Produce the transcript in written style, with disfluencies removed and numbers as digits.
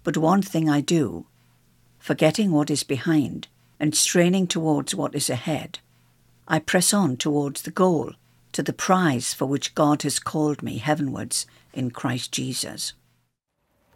But one thing I do, forgetting what is behind and straining towards what is ahead, I press on towards the goal, to the prize for which God has called me heavenwards in Christ Jesus.